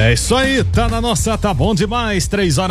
É isso aí, tá na nossa, tá bom demais,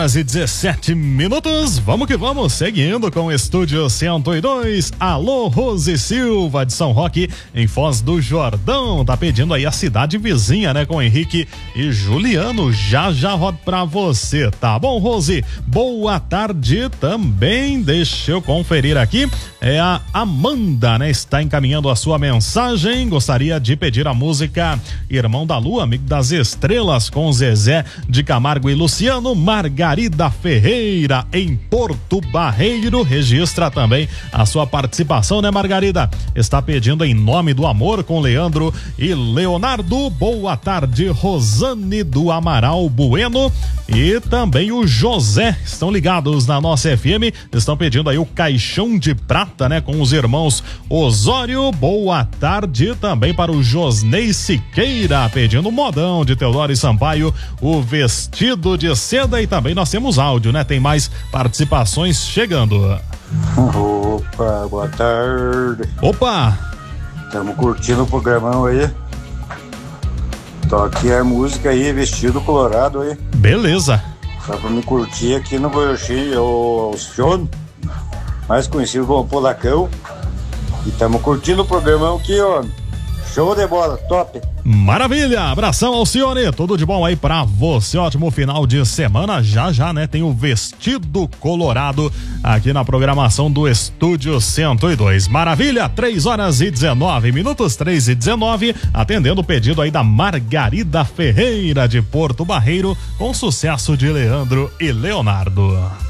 3h17. Vamos que vamos, seguindo com o Estúdio 102. Alô, Rose Silva de São Roque, em Foz do Jordão, tá pedindo aí a cidade vizinha, né, com Henrique e Juliano. Já rodo pra você, tá bom, Rose? Boa tarde também, deixa eu conferir aqui, é a Amanda, né, está encaminhando a sua mensagem, gostaria de pedir a música Irmão da Lua, Amigo das Estrelas, com Zezé de Camargo e Luciano. Margarida Ferreira, em Porto Barreiro, registra também a sua participação, né, Margarida? Está pedindo Em Nome do Amor, com Leandro e Leonardo. Boa tarde, Rosane do Amaral Bueno e também o José, estão ligados na nossa FM, estão pedindo aí o Caixão de Prata, né, com os irmãos Osório. Boa tarde também para o Josnei Siqueira, pedindo modão de Teodoro e Sampaio, o Vestido de Seda. E também nós temos áudio, né? Tem mais participações chegando. Opa, boa tarde. Opa! Estamos curtindo o programão aí. Toque a música aí, Vestido Colorado aí. Beleza. Só pra me curtir aqui no Goiôxi, o Sion, mais conhecido como Polacão. E estamos curtindo o programão aqui, ó. Show de bola, top. Maravilha, abração, Alcione, tudo de bom aí pra você, ótimo final de semana. Já, né, tem o Vestido Colorado aqui na programação do Estúdio 102. Maravilha, 3h19, 3h19, atendendo o pedido aí da Margarida Ferreira de Porto Barreiro, com sucesso de Leandro e Leonardo.